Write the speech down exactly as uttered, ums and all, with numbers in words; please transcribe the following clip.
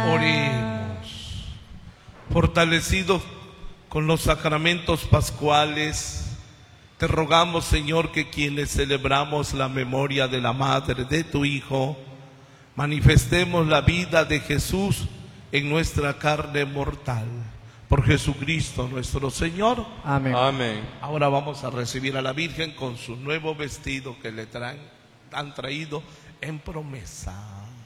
Oremos. Fortalecidos con los sacramentos pascuales, te rogamos, Señor, que quienes celebramos la memoria de la madre de tu Hijo, manifestemos la vida de Jesús en nuestra carne mortal. Por Jesucristo nuestro Señor. Amén. Amén. Ahora vamos a recibir a la Virgen con su nuevo vestido que le traen, han traído en promesa.